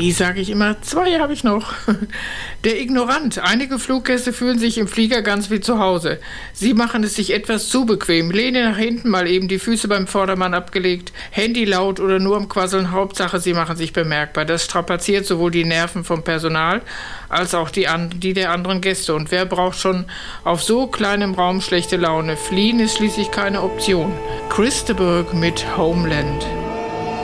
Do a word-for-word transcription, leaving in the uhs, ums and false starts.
Wie sage ich immer, zwei habe ich noch. Der Ignorant. Einige Fluggäste fühlen sich im Flieger ganz wie zu Hause. Sie machen es sich etwas zu bequem. Lehne nach hinten, mal eben die Füße beim Vordermann abgelegt, Handy laut oder nur am Quasseln. Hauptsache, sie machen sich bemerkbar. Das strapaziert sowohl die Nerven vom Personal als auch die, an, die der anderen Gäste. Und wer braucht schon auf so kleinem Raum schlechte Laune? Fliehen ist schließlich keine Option. Chris de Burgh mit Homeland.